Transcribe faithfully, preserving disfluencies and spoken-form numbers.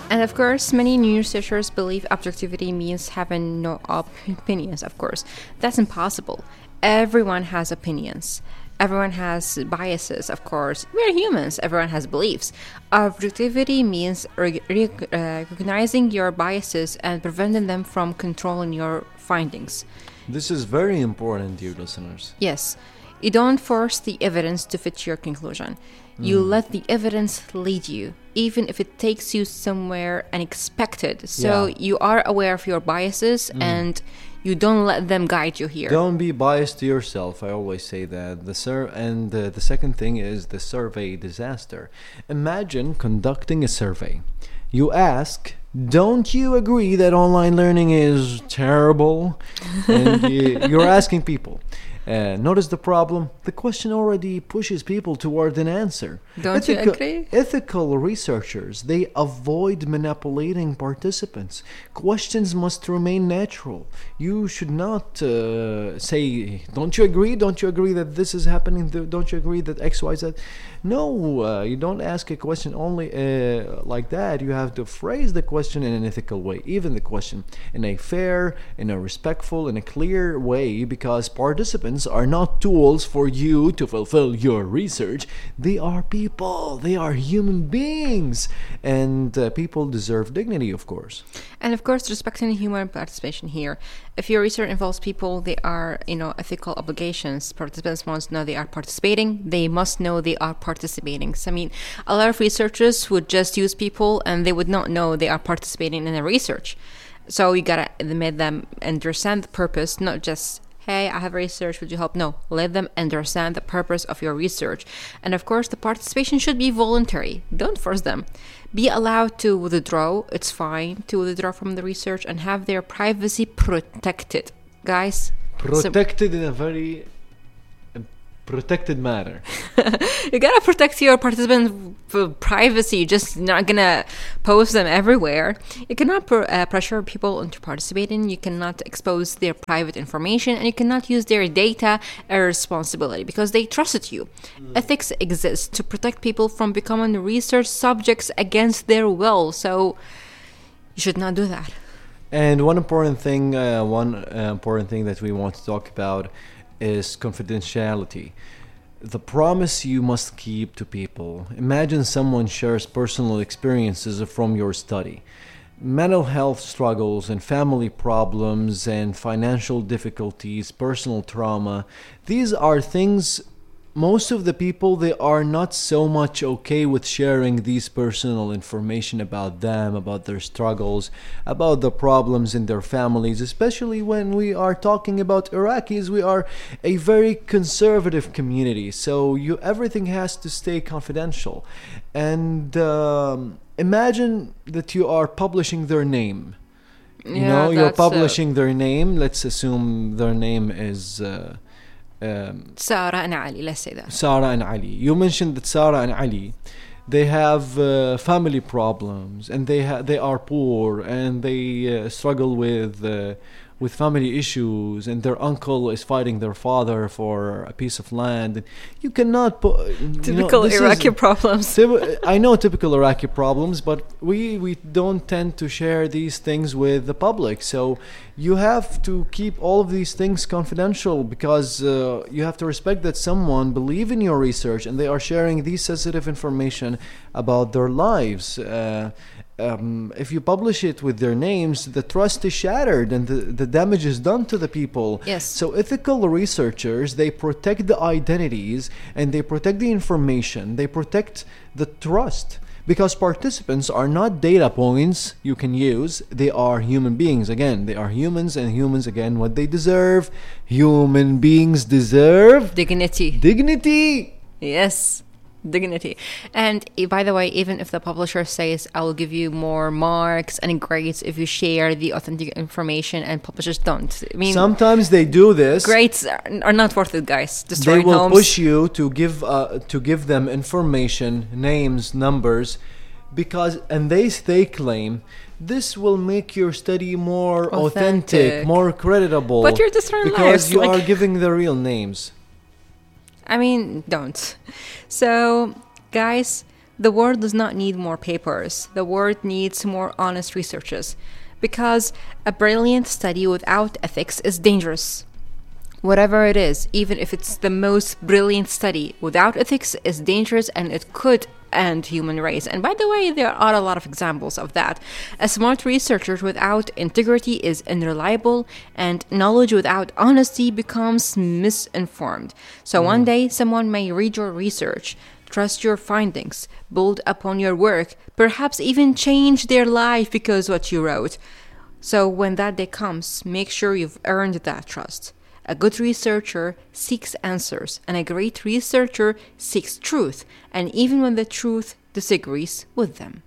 And of course, many new researchers believe objectivity means having no op- opinions, of course. That's impossible. Everyone has opinions. Everyone has biases, of course. We're humans. Everyone has beliefs. Objectivity means re- re- uh, recognizing your biases and preventing them from controlling your findings. This is very important, dear listeners. Yes. You don't force the evidence to fit your conclusion. You mm. let the evidence lead you, even if it takes you somewhere unexpected. So yeah. you are aware of your biases mm. and you don't let them guide you here. Don't be biased to yourself. I always say that. The sur- And uh, the second thing is the survey disaster. Imagine conducting a survey. You ask, don't you agree that online learning is terrible? And you, you're asking people. Uh, notice the problem? The question already pushes people toward an answer. Don't Ethica- you agree? Ethical researchers, they avoid manipulating participants. Questions must remain natural. You should not uh, say, don't you agree? Don't you agree that this is happening? Don't you agree that X, Y, Z? No, uh, you don't ask a question only uh, like that. You have to phrase the question in an ethical way, even the question in a fair, in a respectful, in a clear way, because participants are not tools for you to fulfill your research. They are people. They are human beings. And uh, people deserve dignity, of course. And of course, respecting human participation here. If your research involves people, they are, you know, ethical obligations. Participants must know they are participating. They must know they are participating. So, I mean, a lot of researchers would just use people and they would not know they are participating in the research. So you gotta make them understand the purpose, not just, hey, I have research, would you help? No, let them understand the purpose of your research. And of course, the participation should be voluntary. Don't force them. Be allowed to withdraw. It's fine to withdraw from the research and have their privacy protected. Guys. Protected so- in a very protected manner. You gotta protect your participants' privacy. You're just not gonna post them everywhere. You cannot pr- uh, pressure people into participating. You cannot expose their private information, and you cannot use their data irresponsibly because they trusted you. Mm. Ethics exists to protect people from becoming research subjects against their will. So you should not do that. And one important thing, uh, one uh, important thing that we want to talk about is confidentiality. The promise you must keep to people. Imagine someone shares personal experiences from your study. Mental health struggles and family problems and financial difficulties, personal trauma. These are things most of the people, they are not so much okay with sharing these personal information about them, about their struggles, about the problems in their families, especially when we are talking about Iraqis. We are a very conservative community, so you everything has to stay confidential. And um, imagine that you are publishing their name. You yeah, know, you're publishing uh, their name. Let's assume their name is... Uh, Um, Sarah and Ali, let's say that. Sarah and Ali. You mentioned that Sarah and Ali, they have uh, family problems and they ha- they are poor and they uh, struggle with uh, with family issues, and their uncle is fighting their father for a piece of land. You cannot put typical you know, Iraqi problems. Typ- I know typical Iraqi problems, but we we don't tend to share these things with the public. So you have to keep all of these things confidential because uh, you have to respect that someone believe in your research and they are sharing these sensitive information about their lives. Uh, Um, if you publish it with their names, the trust is shattered and the, the damage is done to the people. Yes. So ethical researchers, they protect the identities and they protect the information. They protect the trust because participants are not data points you can use. They are human beings. Again, they are humans, and humans, again, what they deserve. Human beings deserve dignity. Dignity. Yes. Dignity. And by the way, even if the publisher says I will give you more marks and grades if you share the authentic information, and publishers don't. I mean, sometimes they do this. Grades are, are not worth it, guys. Destroying they will homes. push you to give uh, to give them information, names, numbers, because and they they claim this will make your study more authentic, authentic more creditable. But you're destroying because lives. you like, are giving the real names. I mean, don't. So, guys, The world does not need more papers. The world needs more honest researchers. Because a brilliant study without ethics is dangerous. Whatever it is, even if it's the most brilliant study, without ethics is dangerous and it could end human race. And by the way, there are a lot of examples of that. A smart researcher without integrity is unreliable, and knowledge without honesty becomes misinformed. So one day, someone may read your research, trust your findings, build upon your work, perhaps even change their life because what you wrote. So when that day comes, make sure you've earned that trust. A good researcher seeks answers, and a great researcher seeks truth, and even when the truth disagrees with them.